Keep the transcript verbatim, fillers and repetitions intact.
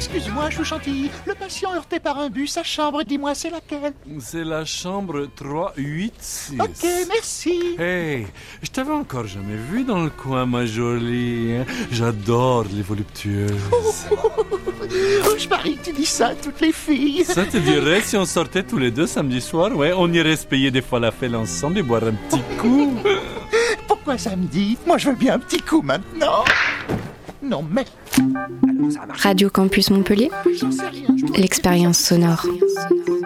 Excuse-moi, chou chantilly. Le patient heurté par un bus, sa chambre, dis-moi, c'est laquelle? C'est la chambre trois huit six. Ok, merci. Hey, je t'avais encore jamais vu dans le coin, ma jolie. hein. J'adore les voluptueuses. Oh, je parie que tu dis ça à toutes les filles. Ça te dirait si on sortait tous les deux samedi soir? Ouais, on irait se payer des falafels ensemble et boire un petit coup. Pourquoi samedi? Moi, je veux bien un petit coup maintenant. Non, mais... Radio Campus Montpellier, J'en sais rien. je- l'expérience sonore.